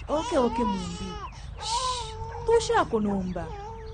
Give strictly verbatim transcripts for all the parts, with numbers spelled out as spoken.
Okay, okay Mumbi. Shh. Tusha konomba.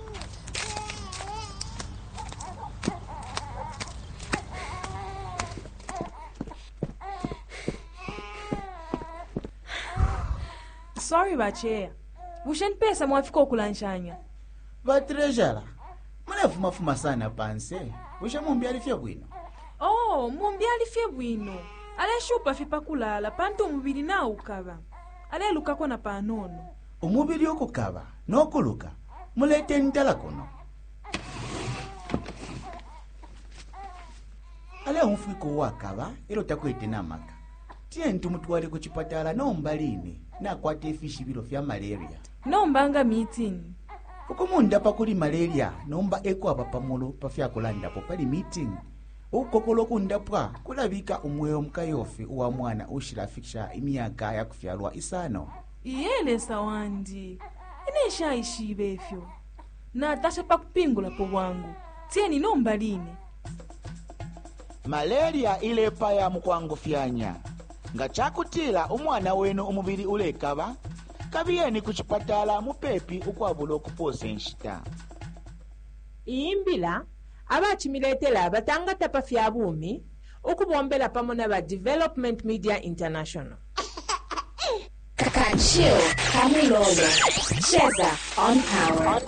Sorry bache. Bushen pesa mwafika okulanchanya. Ba treasure. Mwana fuma fuma sana panse. Busha Mumbi alifia bwino. Oh, Mumbi alifia bwino. Ale shupa fipa kulala panto umubiri na ukaba. Ale luka kwa na panono. Umubiri okukaba n'okuluka mulete ntala kuno. Ale umfiko wakaba ero takwete namaka. Tie ntumutwale ku chipatala nombalini nakwata efishi biro vya malaria. Nombanga meeting. Ukumunda pa kuli malaria nomba eko apapamulo pa fya kulanda po pali meeting. Ukokolo kundapwa kulabika umweyo mkayofi uwa mwana ushirafikisha imyaka ya kufyalwa isano. Iyele sawandi. Inesha ishibefyo. Na tasha pa kupingula po wangu. Tieni nombalini. Malaria ile paya mukwangu fyanya. Nga chakutila umwana wenu umubiri ulekaba. Kabiyeni kuchipatala mupepi ukwabula okupose nshita. Iyimbila abachimiletela abatangata pa fyabumi okubombela pamona ba Development Media International. Kakachio, Kamilolo, Cheza on Power.